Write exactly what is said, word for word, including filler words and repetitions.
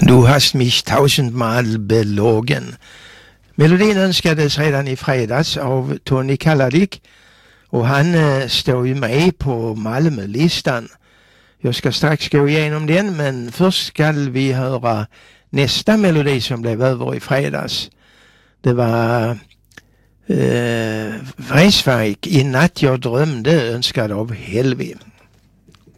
Du hast mich tausendmal belogen. Melodin önskades redan i fredags av Tony Kalladik och han eh, står ju med på Malmölistan. Jag ska strax gå igenom den, men först ska vi höra nästa melodi som blev över i fredags. Det var eh, Vreeswijk, I natt jag drömde, önskad av Helvi.